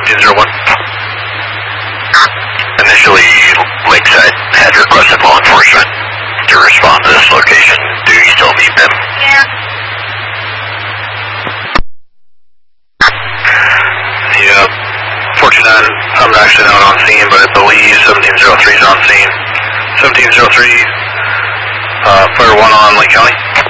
1701. Initially, Lakeside had requested law enforcement to respond to this location. Do you still need them? Yeah. Yeah. 49, I'm actually not on scene, but I believe 1703 is on scene. 1703, fire 1 on Lake County.